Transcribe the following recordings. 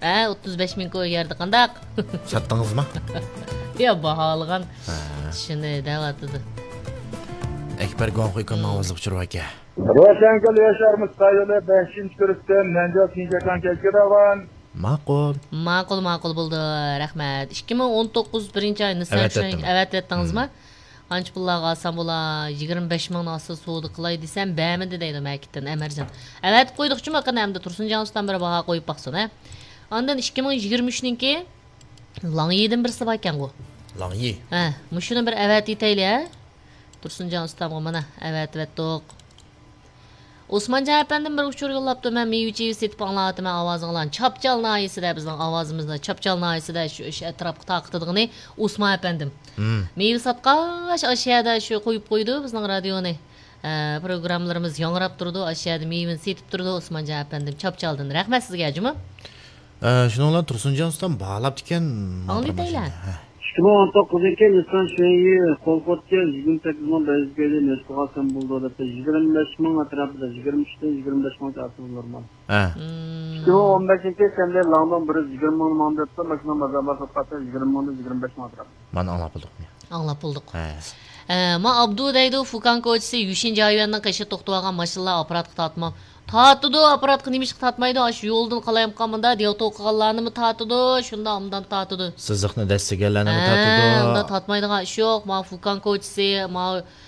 35 ming ko'yardi qandaq. Sattыңызмы? Ya bahalığan. Shuni da'vatidi. Ekber Gonxuykan mavzuga tushirib aka. Roşankal Yaşar Mustaylı 5. kürükten Menca Kincakan Kelkiravan. Ma'qul bo'ldi. Rahmat. 2019 birinchi oy Nisan evet etdingizmi? Qancha pullarga olsam bo'lar? 25 ming asl savdo qilay desam, ba'midi deydi Makitdan Amarjon. Evet qo'ydiqchimi qana hamda Tursunjon ustam bir baho qo'yib baqsin, ha. Ondan 2023ninki Langyidan birsi bor ekan bu. Langyi. Mushuni bir evet etayli, ha. Tursunjon ustamga mana evet to'q. Osmanjon apandan bir uçur yollabdı. Men meyveçeyi setip anlatıman avazыңlan. Çapçal nayisida bizning ovozimizda, Çapçal nayisida shu atrofga taqtidigini Osman apandim. Meyve satqaş aşağıda şu qo'yib qo'ydi bizning radioni. Programlarımız yangrab turdi, aşağıda meyveni setip turdi Osmanjon apandim Çapcaldan. Rahmat sizga ajimi. Shuninglar Tursunjon ustam bağlab ekan. Anglaydilar. 2019'daki Nisan şeyi Kolkot'ya 28 ming bezgeli nesqasan buldu da 25 ming atrofida 23'ten 25 ming atrofida normal. 2015'te sende London bir 20 ming mandatda makina mazarlar satqasa 20 ming 25 ming atrofida. Men anglab bulduk. Ma Abdu deydi Fukan ko'chisi 3-chi ayvandan qishi to'xtab olgan mashinalar apparatga tatmam. Tatıdı aparatqı nemish tatmaydı. Şu yoldan qalayam qamında diyoto o'qiganlarni tatıdı. Shunda amdan tatıdı. Siziqni dastiganlarni tatıdı. Unda tatmaydigan ish yo'q. Ma Fukan ko'chisi, ma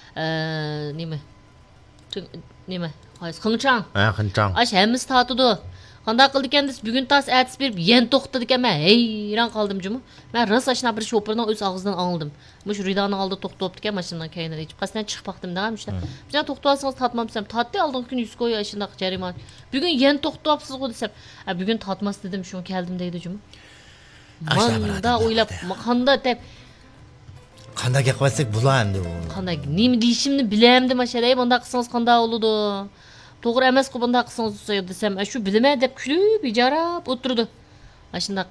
nima? Xinchang. Xinchang. Hammasi tatıdı. Qanday qildi ekansiz? Bugun tas atis berib yen to'xtadi ekan. Men hayron qoldim jumi. Men ras ashna bir shoferning o'z og'zidan angladim. Mush Ridaning oldida to'xtabdi ekan mashinadan keyinida ichib qasdan chiqib baqdim degan shunda. Bizdan to'xtab olsangiz tatmamsam, tatdi oldingi kun 100 qo'y shunda jarima. Bugun yen to'xtabsiz qo'y desam, bugun tatmas dedim, shuni keldim deydi jumi. Manda o'ylab, qanday deb qanday gap qilsak bo'ladi. Qanday nima deyishimni bilamdim mashalay, bunda qilsangiz qanday bo'ladi? To'g'ri emas ku bunda qilsangiz desam, shu bilmay deb kulib, ijarab o'tirdi. Shundaq.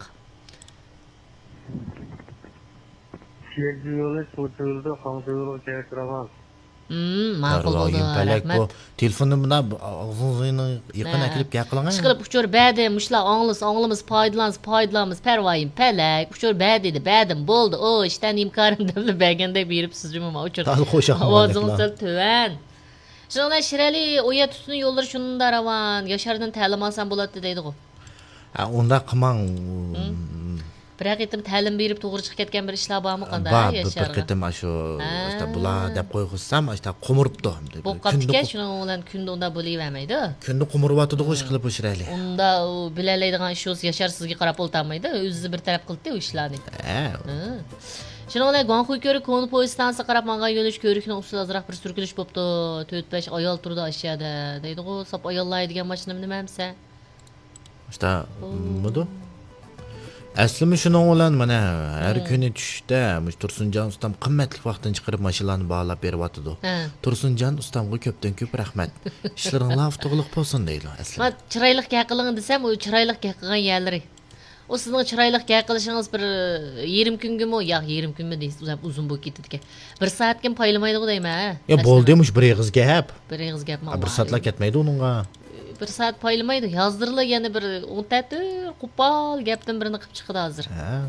Yo'li so'tildi, xonjoyga keltiraman. Ma'qul bo'ldi. Rahmat. Bu telefonni bunda og'zingizga yaqin akilib gap qiling. Chiqilib uchur badi, mushlar onglimiz foydalanamiz, parvoyim, palak, uchur badi dedi, badim bo'ldi. O, ishdan imkonim deb berganda beribsiz jumma uchur. Ovozingiz tuvan. Shunday shirali o'ya tutuni yo'llar shunda ravan, Yashardan ta'lim olsam bo'ladi deydi-ku. Unda qilmang. Bir haqiqatan ta'lim berib to'g'ri chiqib ketgan bir ishlar bormi qanday Yashar? Bir ketim shu işte bular deb qo'yg'izsam, işte qumuribdi. Bu qaptika shuni bilan kunda unda bo'lavermaydi. Kunda qumuryapti ish qilib o'shirayli. Unda u bilalaydigan ish o'zi Yashar sizga qarab o'ltamaydi, o'zi bir taraf qildi u ishlarni. Shuni bilan Gonxuy ko'ri konu poystansa qarab menga yo'lish ko'rikning ustida azroq bir surkilish bo'pti. 4-5 ayol turdi aşağıda. Deydi-ku, sap ayollaydigan mashinam nimamsa. İşte budu. Aslimi shuning bilan mana har kuni tushda Tursunjon ustam qimmatli vaqtdan chiqarib mashinalarni bog'lab beryapti. Tursunjon ustamga ko'pdan ko'p rahmat. Ishlaringiz to'g'liq bo'lsin deydi aslida. Men chiroyli qiling desam, u chiroyli qilgan yerlari. O sizning chiroyli qilishingiz bir yarim kungimi, yo'q yarim kunmi deysiz, uzun bo'lib ketdi ekan. 1 soatga paylamaydi-ku deyman. Ya bo'ldimi bir ig'iz gap. Bir ig'iz gapmi? 1 soatlar ketmaydi uningga. 1 soat paylamaydi. Yozdirilgan yana bir 10 tatı qo'pol gapdan birini qilib chiqdi hozir.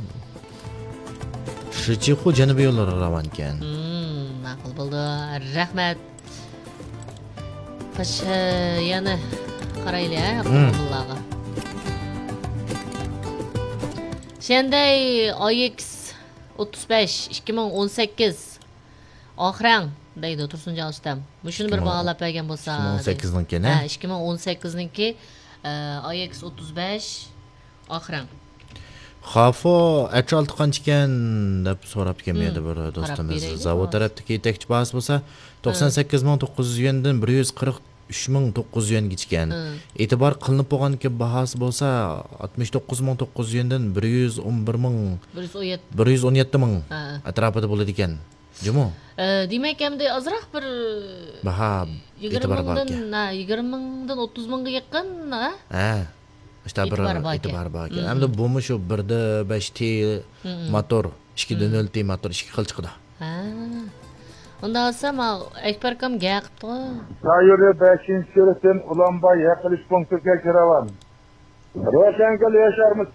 Shichiqu janubiy yo'llar ravon ekan. Ma'qul bo'ldi. Rahmat. Pasha yana qarayli, Allohga. Shenday AX 35 2018 oxirang deydi Tursunjon ustam. Shuni bir bog'lab bergan bo'lsa. 2018ninki ne? 2018ninki AX 35 oxirang. Xafo H6 qancha ekan deb so'rab kelmaydi bir do'stimiz. Zavod tarafdagi yetakchi bahs bo'lsa 98900 yuandan 143900 yuanga chiqqan. E'tibor qilinib bo'lganki bahos bo'lsa 69900 yuandan 117000 atrofida bo'ladi ekan. Jumi? Demak hamda azroq bir baho e'tibor bor ekan. 20000dan 30000ga yaqin, İşte bir e'tibor bor ekan. Hamda bu shu 1.5T motor, 2.0T motor 2 xil chiqdi. Onda olsam Akbarkam gapdi. Sayyo'li 5-kürükten Ulanbay yaqilish punktiga kiraman. Roşankal Yaşar